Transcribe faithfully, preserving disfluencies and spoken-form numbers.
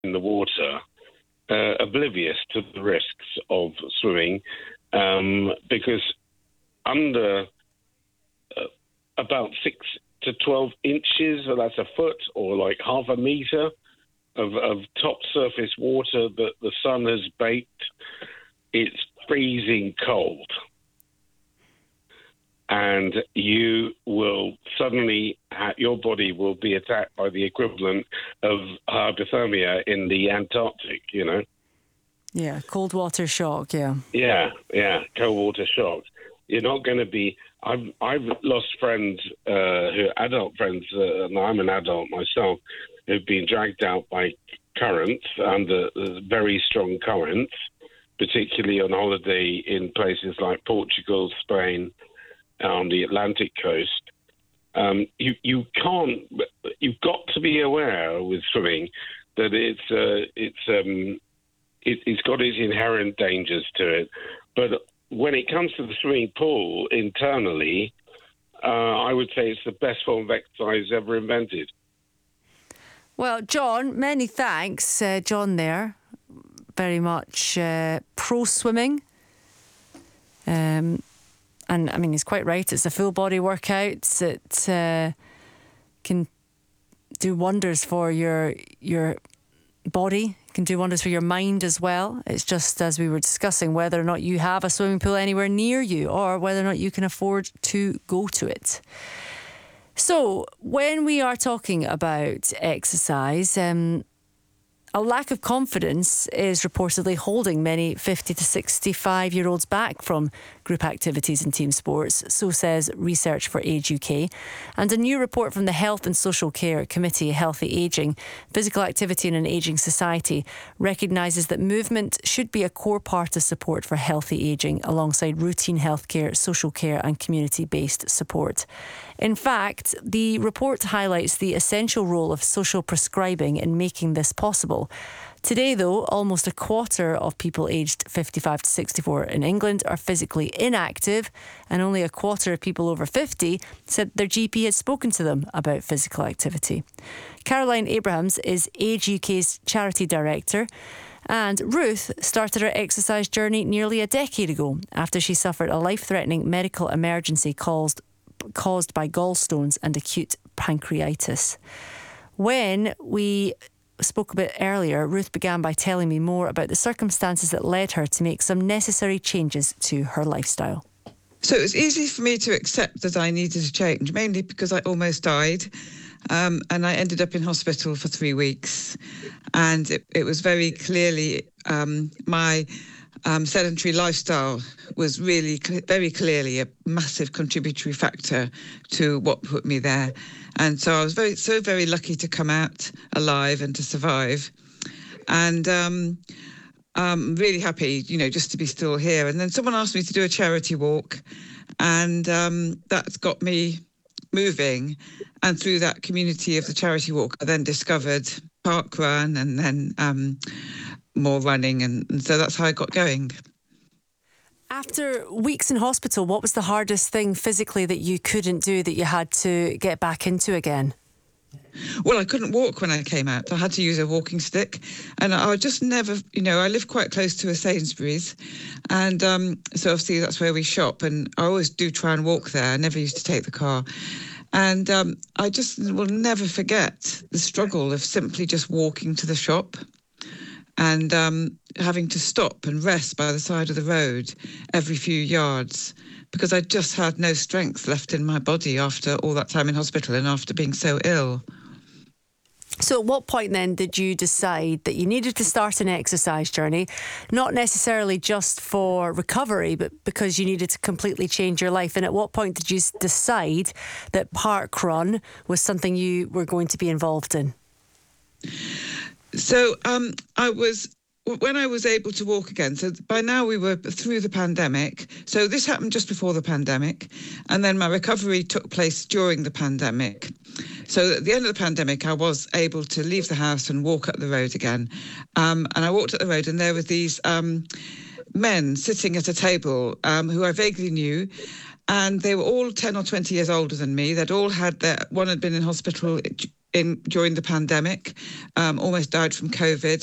in the water, uh, oblivious to the risks of swimming, um, because under uh, about six to twelve inches, so that's a foot or like half a metre of, of top surface water that the sun has baked, it's freezing cold. And you will suddenly, ha- your body will be attacked by the equivalent of hypothermia in the Antarctic, you know? Yeah, cold water shock, yeah. Yeah, yeah, cold water shock. You're not going to be... I've I've lost friends, uh, who adult friends, uh, and I'm an adult myself, who've been dragged out by currents, under uh, very strong currents, particularly on holiday in places like Portugal, Spain, on the Atlantic coast. Um, you you can't. You've got to be aware with swimming that it's uh, it's um, it, it's got its inherent dangers to it. But when it comes to the swimming pool internally, uh, I would say it's the best form of exercise ever invented. Well, John, many thanks. Uh, John there, very much uh, pro swimming. Um. And, I mean, he's quite right. It's a full-body workout. It uh, can do wonders for your your body. It can do wonders for your mind as well. It's just, as we were discussing, whether or not you have a swimming pool anywhere near you or whether or not you can afford to go to it. So, when we are talking about exercise... Um, A lack of confidence is reportedly holding many fifty to sixty-five-year-olds back from group activities and team sports, so says research for Age U K. And a new report from the Health and Social Care Committee, Healthy Ageing, Physical Activity in an Ageing Society, recognises that movement should be a core part of support for healthy ageing, alongside routine healthcare, social care and community-based support. In fact, the report highlights the essential role of social prescribing in making this possible. Today, though, almost a quarter of people aged fifty-five to sixty-four in England are physically inactive, and only a quarter of people over fifty said their G P had spoken to them about physical activity. Caroline Abrahams is Age U K's charity director, and Ruth started her exercise journey nearly a decade ago after she suffered a life-threatening medical emergency caused caused by gallstones and acute pancreatitis. When we spoke a bit earlier, Ruth began by telling me more about the circumstances that led her to make some necessary changes to her lifestyle. So it was easy for me to accept that I needed a change, mainly because I almost died. Um, and I ended up in hospital for three weeks. And it, it was very clearly um, my um, sedentary lifestyle was really cl- very clearly a massive contributory factor to what put me there. And so I was very, so very lucky to come out alive and to survive. And um, I'm really happy, you know, just to be still here. And then someone asked me to do a charity walk, and um, that's got me moving. And through that community of the charity walk, I then discovered Park Run and then um, more running. And, and so that's how I got going. After weeks in hospital, what was the hardest thing physically that you couldn't do that you had to get back into again? Well, I couldn't walk when I came out. I had to use a walking stick. And I just never, you know, I live quite close to a Sainsbury's. And um, so obviously that's where we shop. And I always do try and walk there. I never used to take the car. And um, I just will never forget the struggle of simply just walking to the shop and um, having to stop and rest by the side of the road every few yards, because I just had no strength left in my body after all that time in hospital and after being so ill. So at what point then did you decide that you needed to start an exercise journey, not necessarily just for recovery, but because you needed to completely change your life? And at what point did you decide that Park Run was something you were going to be involved in? So um, I was, when I was able to walk again, so by now we were through the pandemic. So this happened just before the pandemic. And then my recovery took place during the pandemic. So at the end of the pandemic, I was able to leave the house and walk up the road again. Um, and I walked up the road and there were these um, men sitting at a table um, who I vaguely knew. And they were all ten or twenty years older than me. They'd all had their, one had been in hospital in during the pandemic, um, almost died from COVID.